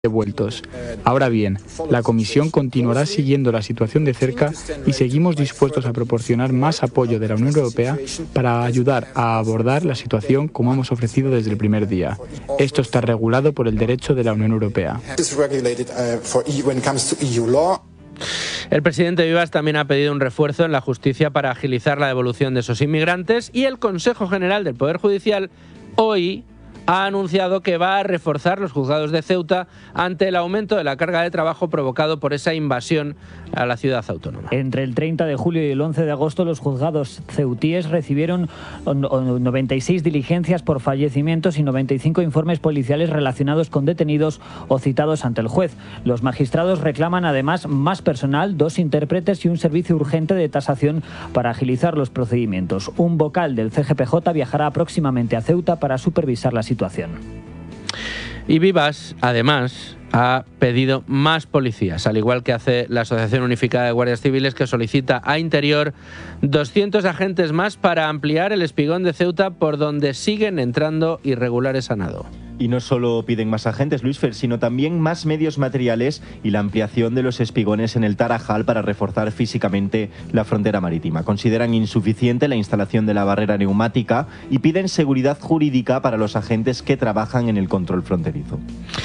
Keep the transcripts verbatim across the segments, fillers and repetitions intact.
devueltos. Ahora bien, la Comisión continuará siguiendo la situación de cerca y seguimos dispuestos a proporcionar más apoyo de la Unión Europea para ayudar a abordar la situación como hemos ofrecido desde el primer día. Esto está regulado por el derecho de la Unión Europea. El presidente Vivas también ha pedido un refuerzo en la justicia para agilizar la devolución de esos inmigrantes y el Consejo General del Poder Judicial hoy ha anunciado que va a reforzar los juzgados de Ceuta ante el aumento de la carga de trabajo provocado por esa invasión a la ciudad autónoma. Entre el treinta de julio y el once de agosto, los juzgados ceutíes recibieron noventa y seis diligencias por fallecimientos y noventa y cinco informes policiales relacionados con detenidos o citados ante el juez. Los magistrados reclaman además más personal, dos intérpretes y un servicio urgente de tasación para agilizar los procedimientos. Un vocal del C G P J viajará próximamente a Ceuta para supervisar la situación. Y Vivas, además, ha pedido más policías, al igual que hace la Asociación Unificada de Guardias Civiles, que solicita a Interior doscientos agentes más para ampliar el espigón de Ceuta por donde siguen entrando irregulares a nado. Y no solo piden más agentes, Luis Fer, sino también más medios materiales y la ampliación de los espigones en el Tarajal para reforzar físicamente la frontera marítima. Consideran insuficiente la instalación de la barrera neumática y piden seguridad jurídica para los agentes que trabajan en el control fronterizo.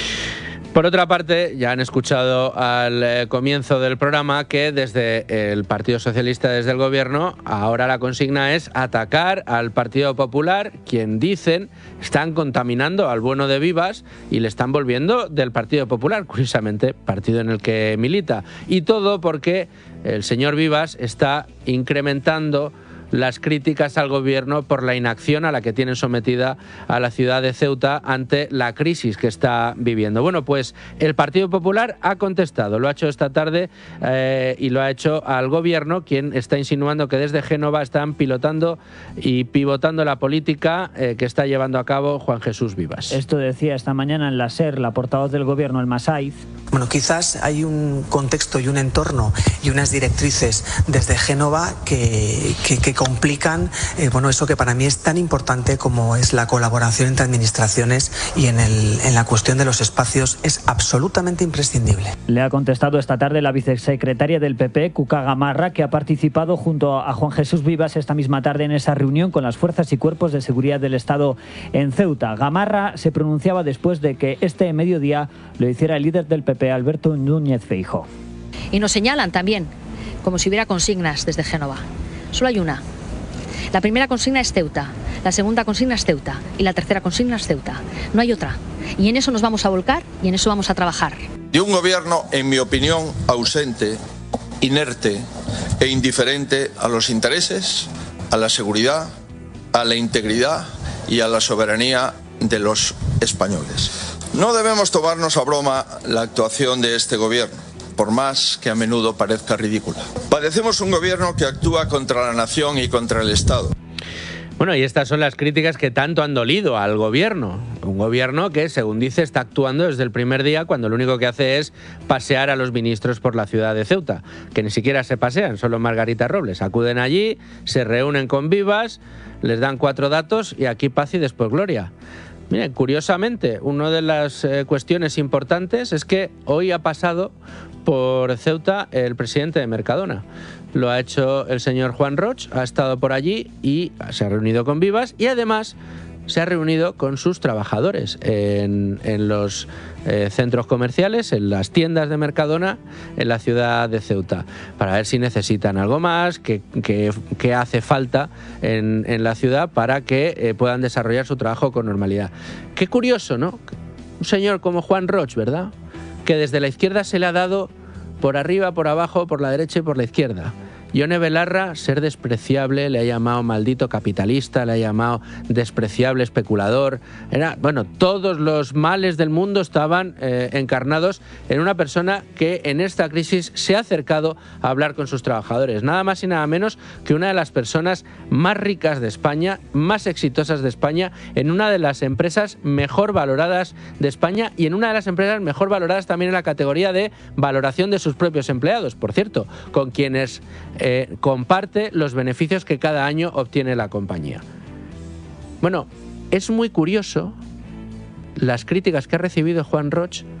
Por otra parte, ya han escuchado al eh, comienzo del programa que desde el Partido Socialista, desde el Gobierno, ahora la consigna es atacar al Partido Popular, quien dicen están contaminando al bueno de Vivas y le están volviendo del Partido Popular, curiosamente, partido en el que milita. Y todo porque el señor Vivas está incrementando las críticas al gobierno por la inacción a la que tienen sometida a la ciudad de Ceuta ante la crisis que está viviendo. Bueno, pues el Partido Popular ha contestado, lo ha hecho esta tarde eh, y lo ha hecho al gobierno, quien está insinuando que desde Génova están pilotando y pivotando la política eh, que está llevando a cabo Juan Jesús Vivas. Esto decía esta mañana en la SER la portavoz del gobierno, el Masaiz. Bueno, quizás hay un contexto y un entorno y unas directrices desde Génova que, que, que complican eh, bueno, eso que para mí es tan importante como es la colaboración entre administraciones y en, el, en la cuestión de los espacios es absolutamente imprescindible. Le ha contestado esta tarde la vicesecretaria del P P, Cuca Gamarra, que ha participado junto a Juan Jesús Vivas esta misma tarde en esa reunión con las fuerzas y cuerpos de seguridad del Estado en Ceuta. Gamarra se pronunciaba después de que este mediodía lo hiciera el líder del P P, Alberto Núñez Feijóo. Y nos señalan también como si hubiera consignas desde Génova. Solo hay una. La primera consigna es Ceuta, la segunda consigna es Ceuta y la tercera consigna es Ceuta. No hay otra. Y en eso nos vamos a volcar y en eso vamos a trabajar. De un gobierno, en mi opinión, ausente, inerte e indiferente a los intereses, a la seguridad, a la integridad y a la soberanía de los españoles. No debemos tomarnos a broma la actuación de este gobierno, por más que a menudo parezca ridícula. Padecemos un gobierno que actúa contra la nación y contra el Estado. Bueno, y estas son las críticas que tanto han dolido al gobierno. Un gobierno que, según dice, está actuando desde el primer día cuando lo único que hace es pasear a los ministros por la ciudad de Ceuta, que ni siquiera se pasean, solo Margarita Robles. Acuden allí, se reúnen con Vivas, les dan cuatro datos y aquí paz y después gloria. Miren, curiosamente, una de las eh, cuestiones importantes es que hoy ha pasado por Ceuta el presidente de Mercadona. Lo ha hecho el señor Juan Roch, ha estado por allí y se ha reunido con Vivas y además se ha reunido con sus trabajadores en, en los eh, centros comerciales, en las tiendas de Mercadona, en la ciudad de Ceuta, para ver si necesitan algo más, qué, qué, qué hace falta en, en la ciudad para que eh, puedan desarrollar su trabajo con normalidad. Qué curioso, ¿no? Un señor como Juan Roch, ¿verdad?, que desde la izquierda se le ha dado por arriba, por abajo, por la derecha y por la izquierda. Ione Belarra, ser despreciable, le ha llamado maldito capitalista, le ha llamado despreciable especulador. Era, bueno, todos los males del mundo estaban eh, encarnados en una persona que en esta crisis se ha acercado a hablar con sus trabajadores. Nada más y nada menos que una de las personas más ricas de España, más exitosas de España, en una de las empresas mejor valoradas de España y en una de las empresas mejor valoradas también en la categoría de valoración de sus propios empleados, por cierto, con quienes Eh, comparte los beneficios que cada año obtiene la compañía. Bueno, es muy curioso las críticas que ha recibido Juan Roch